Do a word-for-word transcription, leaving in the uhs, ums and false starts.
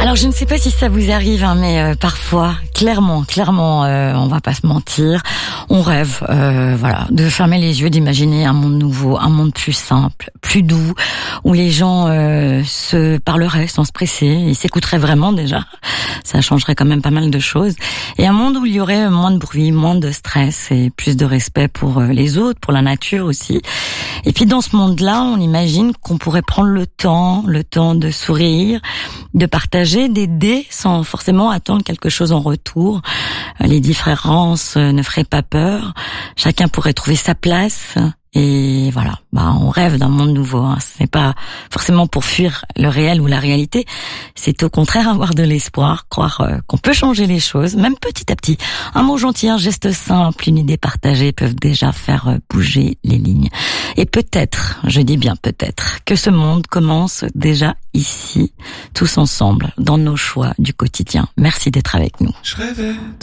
Alors je ne sais pas si ça vous arrive, hein, mais euh, parfois, clairement, clairement, euh, on va pas se mentir, on rêve, euh, voilà, de fermer les yeux, d'imaginer un monde nouveau, un monde plus simple, plus doux, où les gens euh, se parleraient sans se presser, ils s'écouteraient vraiment déjà. Ça changerait quand même pas mal de choses. Et un monde où il y aurait moins de bruit, moins de stress et plus de respect pour les autres, pour la nature aussi. Et puis dans ce monde-là, on imagine qu'on pourrait prendre le temps, le temps de sourire, de partager, d'aider sans forcément attendre quelque chose en retour. Les différences ne feraient pas peur. Chacun pourrait trouver sa place. Et voilà, bah on rêve d'un monde nouveau. Hein. Ce n'est pas forcément pour fuir le réel ou la réalité. C'est au contraire avoir de l'espoir, croire euh, qu'on peut changer les choses, même petit à petit. Un mot gentil, un geste simple, une idée partagée peuvent déjà faire euh, bouger les lignes. Et peut-être, je dis bien peut-être, que ce monde commence déjà ici, tous ensemble, dans nos choix du quotidien. Merci d'être avec nous. Je rêvais